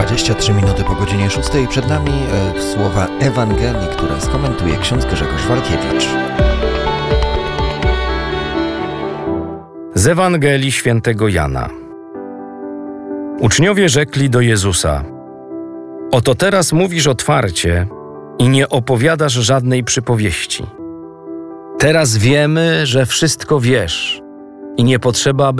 23 minuty po godzinie 6. Przed nami słowa Ewangelii, które skomentuje ksiądz Grzegorz Walkiewicz. Z Ewangelii świętego Jana. Uczniowie rzekli do Jezusa: oto teraz mówisz otwarcie i nie opowiadasz żadnej przypowieści. Teraz wiemy, że wszystko wiesz i nie potrzeba, aby